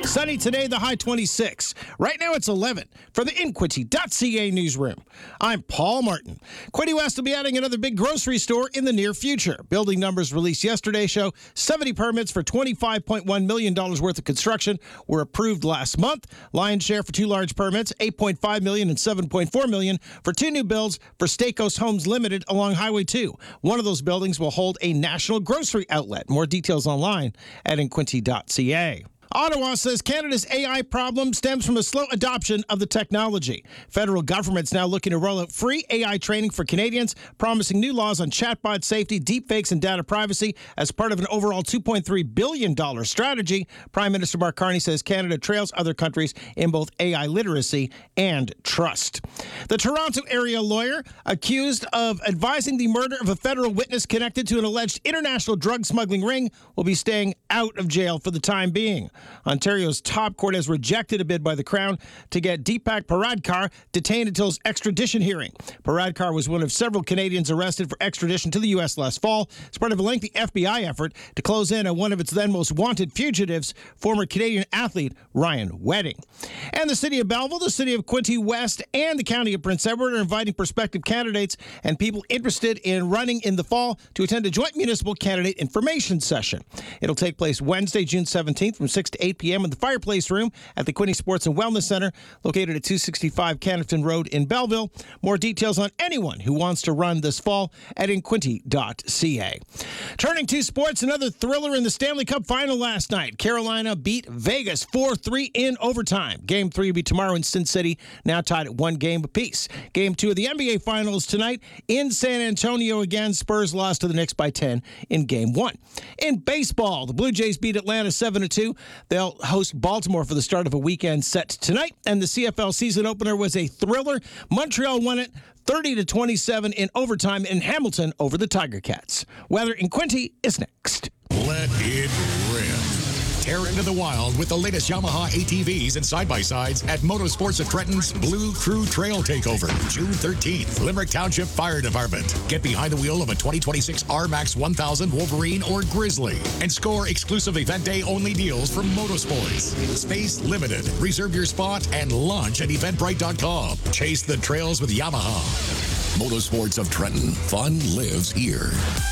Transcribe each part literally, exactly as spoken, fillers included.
Sunny today, the high twenty-six. Right now it's eleven. For the Inquity dot C A newsroom, I'm Paul Martin. Quinte West will be adding another big grocery store in the near future. Building numbers released yesterday show seventy permits for twenty-five point one million dollars worth of construction were approved last month. Lion's share for two large permits, eight point five million dollars and seven point four million dollars for two new builds for Stakos Homes Limited along Highway two. One of those buildings will hold a national grocery outlet. More details online at Inquity dot C A. Ottawa says Canada's A I problem stems from a slow adoption of the technology. Federal government's now looking to roll out free A I training for Canadians, promising new laws on chatbot safety, deepfakes, and data privacy as part of an overall two point three billion dollars strategy. Prime Minister Mark Carney says Canada trails other countries in both A I literacy and trust. The Toronto area lawyer accused of advising the murder of a federal witness connected to an alleged international drug smuggling ring will be staying out of jail for the time being. Ontario's top court has rejected a bid by the Crown to get Deepak Paradkar detained until his extradition hearing. Paradkar was one of several Canadians arrested for extradition to the U S last fall as part of a lengthy F B I effort to close in on one of its then most wanted fugitives, former Canadian athlete Ryan Wedding. And the City of Belleville, the City of Quinte West, and the County of Prince Edward are inviting prospective candidates and people interested in running in the fall to attend a joint municipal candidate information session. It'll take place Wednesday, June seventeenth from six to eight p.m. in the Fireplace Room at the Quinte Sports and Wellness Center, located at two sixty-five Canterton Road in Belleville. More details on anyone who wants to run this fall at Inquity dot C A. Turning to sports, another thriller in the Stanley Cup final last night. Carolina beat Vegas four three in overtime. Game three will be tomorrow in Sin City, now tied at one game apiece. Game two of the N B A Finals tonight in San Antonio again. Spurs lost to the Knicks by ten in game one. In baseball, the Blue Jays beat Atlanta seven to two. They'll host Baltimore for the start of a weekend set tonight. And the C F L season opener was a thriller. Montreal won it thirty to twenty-seven in overtime in Hamilton over the Tiger Cats. Weather in Quinte is next. Let it rip. Tear into the wild with the latest Yamaha A T Vs and side-by-sides at Motorsports of Trenton's Blue Crew Trail Takeover, June thirteenth, Limerick Township Fire Department. Get behind the wheel of a twenty twenty-six R MAX one thousand Wolverine or Grizzly and score exclusive event day only deals from Motorsports. Space limited. Reserve your spot and launch at eventbrite dot com. Chase the trails with Yamaha. Motorsports of Trenton. Fun lives here.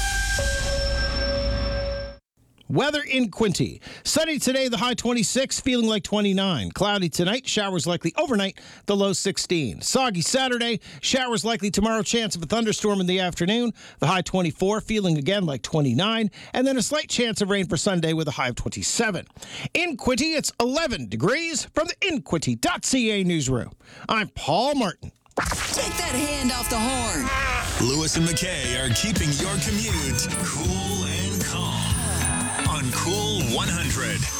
Weather in Quinte. Sunny today, the high twenty-six, feeling like twenty-nine. Cloudy tonight, showers likely overnight, the low sixteen. Soggy Saturday, showers likely tomorrow, chance of a thunderstorm in the afternoon, the high twenty-four, feeling again like twenty-nine, and then a slight chance of rain for Sunday with a high of twenty-seven. In Quinte, it's eleven degrees from the Inquity dot C A newsroom. I'm Paul Martin. Take that hand off the horn. Lewis and McKay are keeping your commute cool and calm on Cool one hundred.